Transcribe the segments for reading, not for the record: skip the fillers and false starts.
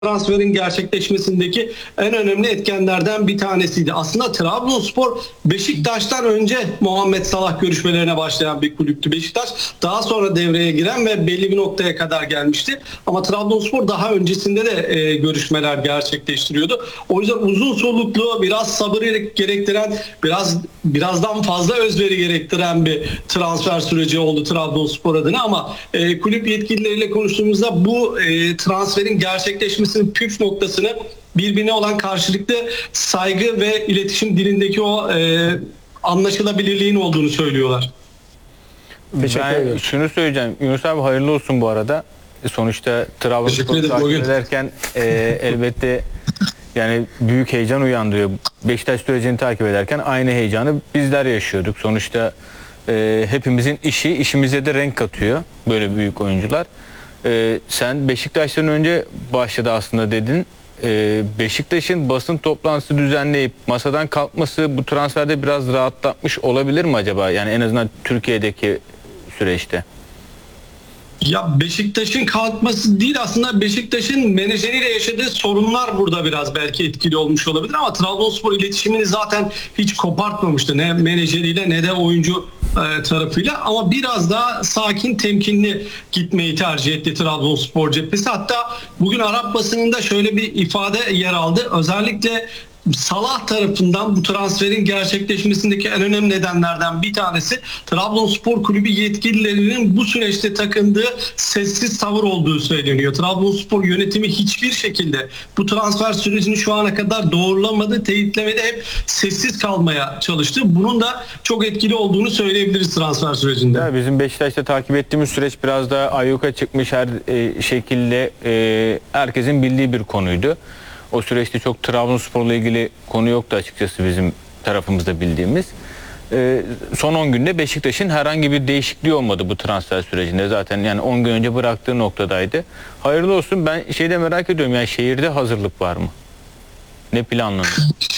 transferin gerçekleşmesindeki en önemli etkenlerden bir tanesiydi. Aslında Trabzonspor Beşiktaş'tan önce Muhammed Salah görüşmelerine başlayan bir kulüptü. Beşiktaş daha sonra devreye giren ve belli bir noktaya kadar gelmişti. Ama Trabzonspor daha öncesinde de görüşmeler gerçekleştiriyordu. O yüzden uzun soluklu, biraz sabır gerektiren, birazdan fazla özveri gerektiren bir transfer süreci oldu Trabzonspor adına. Ama kulüp yetkilileriyle konuştuğumuzda bu transferin gerçekleşmesi püf noktasını birbirine olan karşılıklı saygı ve iletişim dilindeki o anlaşılabilirliğin olduğunu söylüyorlar. Ben şunu söyleyeceğim. Yunus abi hayırlı olsun bu arada. Sonuçta Trabzonspor'u takip ederken elbette yani büyük heyecan uyandırıyor. Beşiktaş sürecini takip ederken aynı heyecanı bizler yaşıyorduk. Sonuçta hepimizin işimize de renk katıyor böyle büyük oyuncular. Sen Beşiktaş'tan önce başladı aslında dedin. Beşiktaş'ın basın toplantısı düzenleyip masadan kalkması bu transferde biraz rahatlatmış olabilir mi acaba? Yani en azından Türkiye'deki süreçte. Ya Beşiktaş'ın kalkması değil, aslında Beşiktaş'ın menajeriyle yaşadığı sorunlar burada biraz belki etkili olmuş olabilir ama Trabzonspor iletişimini zaten hiç kopartmamıştı. Ne menajeriyle ne de oyuncu tarafıyla, ama biraz daha sakin, temkinli gitmeyi tercih etti Trabzonspor cephesi. Hatta bugün Arap basınında şöyle bir ifade yer aldı. Özellikle Salah tarafından bu transferin gerçekleşmesindeki en önemli nedenlerden bir tanesi Trabzonspor Kulübü yetkililerinin bu süreçte takındığı sessiz tavır olduğu söyleniyor. Trabzonspor yönetimi hiçbir şekilde bu transfer sürecini şu ana kadar doğrulamadı, teyitlemedi, hep sessiz kalmaya çalıştı. Bunun da çok etkili olduğunu söyleyebiliriz transfer sürecinde. Ya bizim Beşiktaş'ta takip ettiğimiz süreç biraz daha ayyuka çıkmış her şekilde herkesin bildiği bir konuydu. O süreçte çok Trabzonspor'la ilgili konu yoktu açıkçası bizim tarafımızda bildiğimiz. Son 10 günde Beşiktaş'ın herhangi bir değişikliği olmadı bu transfer sürecinde. Zaten yani 10 gün önce bıraktığı noktadaydı. Hayırlı olsun. Ben şeyde merak ediyorum, yani şehirde hazırlık var mı? Ne planlanıyor?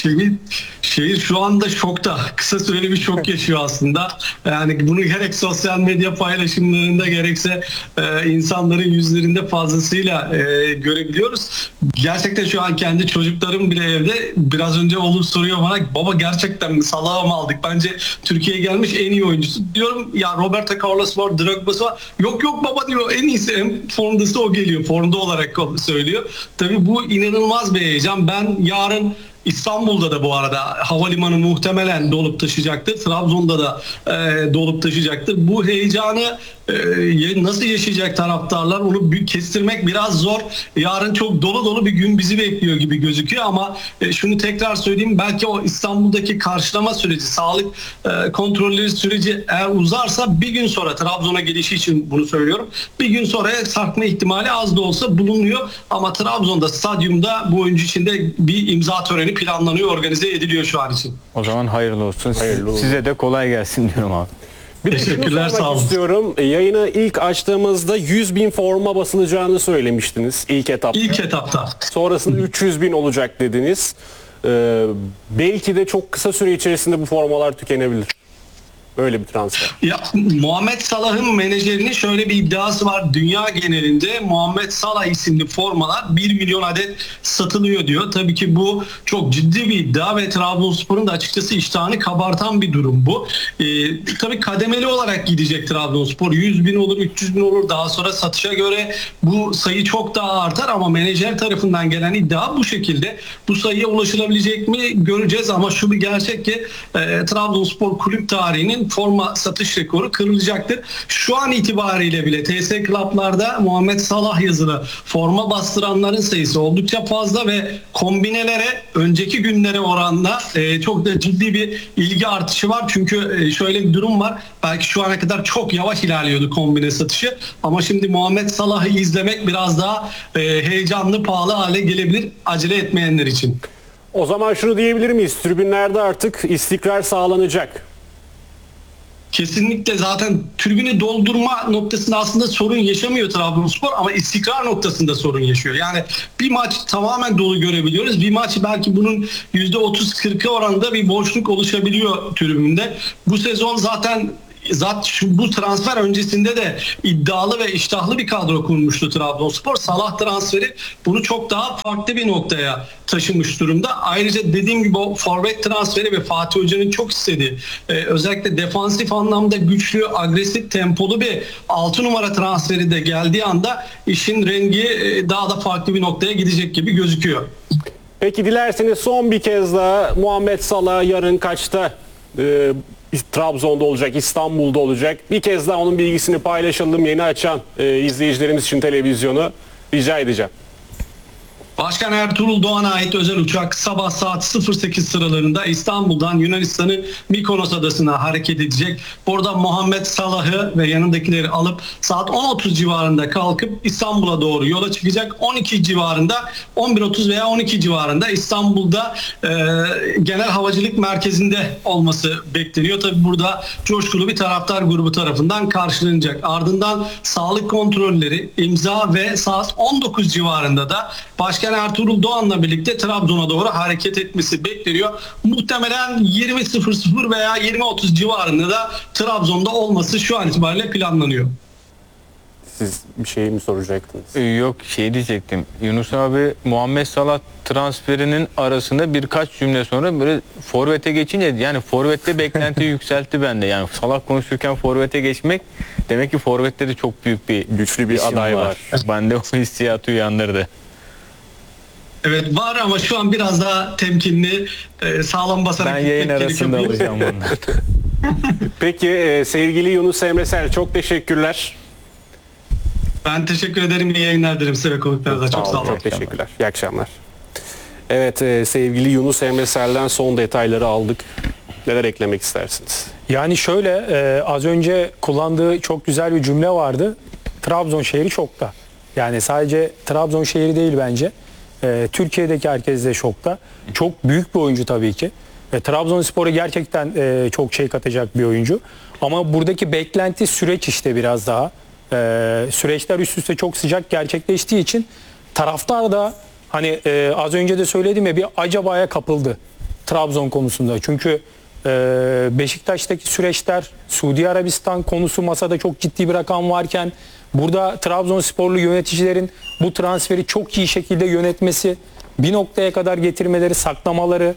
Şehir şu anda şokta. Kısa süreli bir şok yaşıyor aslında. Yani bunu gerek sosyal medya paylaşımlarında gerekse insanların yüzlerinde fazlasıyla görebiliyoruz. Gerçekten şu an kendi çocuklarım bile evde. Biraz önce oğlum soruyor bana, baba gerçekten mi Salah'ı mı aldık? Bence Türkiye'ye gelmiş en iyi oyuncusu. Diyorum ya, Roberto Carlos var, Drogba'sı var. Yok baba diyor, en iyisi, en formdası o geliyor. Formda olarak söylüyor. Tabii bu inanılmaz bir heyecan. Ben yarın İstanbul'da da bu arada havalimanı muhtemelen dolup taşıyacaktır. Trabzon'da da dolup taşıyacaktır. Bu heyecanı nasıl yaşayacak taraftarlar, onu kestirmek biraz zor. Yarın çok dolu bir gün bizi bekliyor gibi gözüküyor ama şunu tekrar söyleyeyim, belki o İstanbul'daki karşılama süreci, sağlık kontrolleri süreci eğer uzarsa bir gün sonra, Trabzon'a gelişi için bunu söylüyorum, bir gün sonra sarkma ihtimali az da olsa bulunuyor ama Trabzon'da stadyumda bu oyuncu için de bir imza töreni planlanıyor, organize ediliyor şu an için. O zaman hayırlı olsun. Size de kolay gelsin diyorum abi. Teşekkürler, sağ olun. İstiyorum. Yayını ilk açtığımızda 100.000 forma basılacağını söylemiştiniz ilk etapta. İlk etapta. Sonrasında 300.000 olacak dediniz. Belki de çok kısa süre içerisinde bu formalar tükenebilir. Böyle bir transfer. Ya, Muhammed Salah'ın menajerinin şöyle bir iddiası var. Dünya genelinde Muhammed Salah isimli formalar 1 milyon adet satılıyor diyor. Tabii ki bu çok ciddi bir iddia ve Trabzonspor'un da açıkçası iştahını kabartan bir durum bu. Tabii kademeli olarak gidecek Trabzonspor. 100.000 olur, 300.000 olur. Daha sonra satışa göre bu sayı çok daha artar ama menajer tarafından gelen iddia bu şekilde. Bu sayıya ulaşılabilecek mi göreceğiz ama şu bir gerçek ki Trabzonspor kulüp tarihinin forma satış rekoru kırılacaktır. Şu an itibariyle bile TS Club'larda Muhammed Salah yazılı forma bastıranların sayısı oldukça fazla ve kombinelere önceki günlere oranla çok da ciddi bir ilgi artışı var. Çünkü şöyle bir durum var. Belki şu ana kadar çok yavaş ilerliyordu kombine satışı ama şimdi Muhammed Salah'ı izlemek biraz daha heyecanlı, pahalı hale gelebilir acele etmeyenler için. O zaman şunu diyebilir miyiz? Tribünlerde artık istikrar sağlanacak. Kesinlikle, zaten tribünü doldurma noktasında aslında sorun yaşamıyor Trabzonspor ama istikrar noktasında sorun yaşıyor. Yani bir maç tamamen dolu görebiliyoruz. Bir maç belki bunun %30-40'ı oranında bir boşluk oluşabiliyor tribünde. Bu sezon zaten bu transfer öncesinde de iddialı ve iştahlı bir kadro kurmuştu Trabzonspor. Salah transferi bunu çok daha farklı bir noktaya taşımış durumda. Ayrıca dediğim gibi o forvet transferi ve Fatih Hoca'nın çok istediği özellikle defansif anlamda güçlü, agresif, tempolu bir 6 numara transferi de geldiği anda işin rengi daha da farklı bir noktaya gidecek gibi gözüküyor. Peki dilerseniz son bir kez daha Muhammed Salah yarın kaçta Trabzon'da olacak, İstanbul'da olacak. Bir kez daha onun bilgisini paylaşalım. Yeni açan izleyicilerimiz için televizyonu rica edeceğim. Başkan Ertuğrul Doğan'a ait özel uçak sabah saat 08 sıralarında İstanbul'dan Yunanistan'ın Mikonos adasına hareket edecek. Burada Muhammed Salah'ı ve yanındakileri alıp saat 10.30 civarında kalkıp İstanbul'a doğru yola çıkacak. 12 civarında, 11.30 veya 12 civarında İstanbul'da Genel Havacılık Merkezi'nde olması bekleniyor. Tabi burada coşkulu bir taraftar grubu tarafından karşılanacak. Ardından sağlık kontrolleri, imza ve saat 19 civarında da Başkan Ertuğrul Doğan'la birlikte Trabzon'a doğru hareket etmesi bekleniyor. Muhtemelen 20.00 veya 20.30 civarında da Trabzon'da olması şu an itibariyle planlanıyor. Siz bir şey mi soracaktınız? Yok, şey diyecektim. Yunus abi Muhammed Salah transferinin arasında birkaç cümle sonra böyle forvete geçince, yani forvette beklenti yükseltti bende. Yani Salah konuşurken forvete geçmek demek ki forvette de çok büyük bir Güçlü bir aday var. Bende o hissiyatı uyandırdı. Evet var ama şu an biraz daha temkinli, sağlam basarak Ben gitmek yayın arasında gerekiyor. alacağım bunları. Peki sevgili Yunus Emre Sel, çok teşekkürler. Ben teşekkür ederim. İyi yayınlar dilerim size ve konuklarınıza. Çok sağ olun. Çok teşekkürler. İyi akşamlar. Evet, sevgili Yunus Emre Sel'den son detayları aldık. Neler eklemek istersiniz? Yani şöyle az önce kullandığı çok güzel bir cümle vardı. Trabzon şehri şokta. Yani sadece Trabzon şehri değil bence. Türkiye'deki herkes de şokta. Çok büyük bir oyuncu tabii ki. Trabzonspor'a gerçekten çok şey katacak bir oyuncu. Ama buradaki beklenti süreç işte biraz daha. Süreçler üst üste çok sıcak gerçekleştiği için taraftar da hani az önce de söyledim ya bir acabaya kapıldı Trabzon konusunda. Çünkü Beşiktaş'taki süreçler, Suudi Arabistan konusu masada çok ciddi bir rakam varken burada Trabzonsporlu yöneticilerin bu transferi çok iyi şekilde yönetmesi, bir noktaya kadar getirmeleri, saklamaları,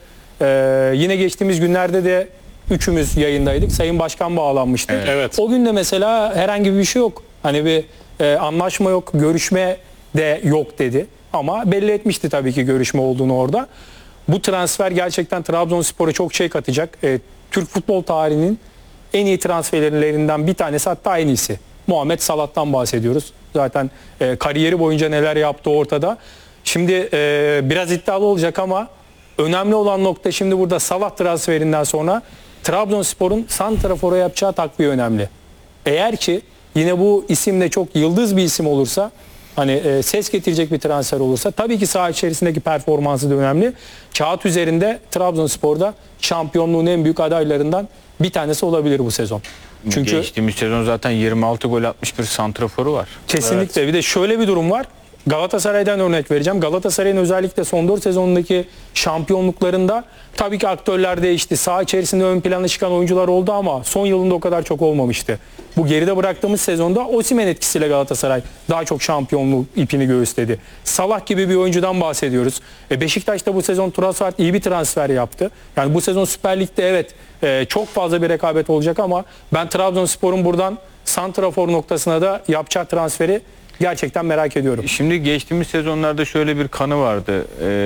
yine geçtiğimiz günlerde de üçümüz yayındaydık. Sayın Başkan bağlanmıştı. Evet. O gün de mesela herhangi bir şey yok. Hani bir anlaşma yok, görüşme de yok dedi. Ama belli etmişti tabii ki görüşme olduğunu orada. Bu transfer gerçekten Trabzonspor'a çok şey katacak. Türk futbol tarihinin en iyi transferlerinden bir tanesi, hatta en iyisi. Muhammed Salah'tan bahsediyoruz. Zaten kariyeri boyunca neler yaptı ortada. Şimdi biraz iddialı olacak ama önemli olan nokta şimdi burada Salah transferinden sonra Trabzonspor'un santrafora yapacağı takviye önemli. Eğer ki yine bu isim de çok yıldız bir isim olursa, hani ses getirecek bir transfer olursa, tabii ki saha içerisindeki performansı da önemli. Kağıt üzerinde Trabzonspor'da şampiyonluğun en büyük adaylarından bir tanesi olabilir bu sezon. Çünkü geçtiğimiz sezon zaten 26 gol atmış bir santraforu var. Kesinlikle. Evet. Bir de şöyle bir durum var. Galatasaray'dan örnek vereceğim. Galatasaray'ın özellikle son 4 sezonundaki şampiyonluklarında tabii ki aktörler değişti. Saha içerisinde ön plana çıkan oyuncular oldu ama son yılında o kadar çok olmamıştı. Bu geride bıraktığımız sezonda Osimhen etkisiyle Galatasaray daha çok şampiyonluk ipini göğüsledi. Salah gibi bir oyuncudan bahsediyoruz. Beşiktaş da bu sezon Trossard iyi bir transfer yaptı. Yani bu sezon Süper Lig'de evet çok fazla bir rekabet olacak ama ben Trabzonspor'un buradan santrafor noktasına da yapacağı transferi gerçekten merak ediyorum. Şimdi geçtiğimiz sezonlarda şöyle bir kanı vardı.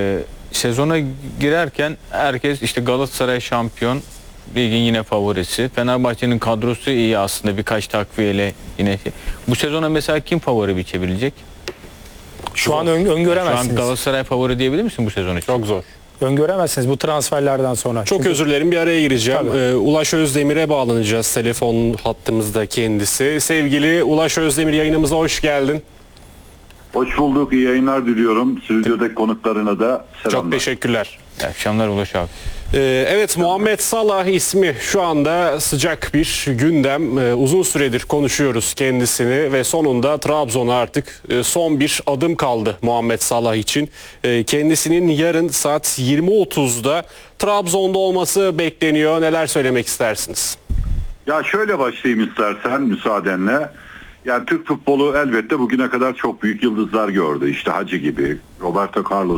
Sezona girerken herkes işte Galatasaray şampiyon, ligin yine favorisi. Fenerbahçe'nin kadrosu iyi aslında, birkaç takviyeyle yine. Bu sezona mesela kim favori biçebilecek? Şu an öngöremezsiniz. Şu an Galatasaray favori diyebilir misin bu sezon için? Çok zor. Öngöremezsiniz bu transferlerden sonra. Çok özür dilerim, bir araya gireceğim. Ulaş Özdemir'e bağlanacağız. Telefon hattımızda kendisi. Sevgili Ulaş Özdemir, yayınımıza hoş geldin. Hoş bulduk. İyi yayınlar diliyorum. Stüdyodaki konuklarına da selamlar. Çok teşekkürler. İyi akşamlar Ulaş abi. Evet, Muhammed Salah ismi şu anda sıcak bir gündem. Uzun süredir konuşuyoruz kendisini ve sonunda Trabzon'a artık son bir adım kaldı Muhammed Salah için. Kendisinin yarın saat 20.30'da Trabzon'da olması bekleniyor. Neler söylemek istersiniz? Ya şöyle başlayayım istersen müsaadenle. Yani Türk futbolu elbette bugüne kadar çok büyük yıldızlar gördü. İşte Hacı gibi, Roberto Carlos